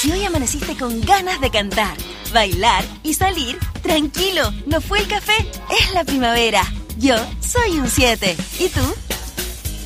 Si hoy amaneciste con ganas de cantar, bailar y salir, tranquilo, no fue el café, es la primavera. Yo soy un 7. ¿Y tú?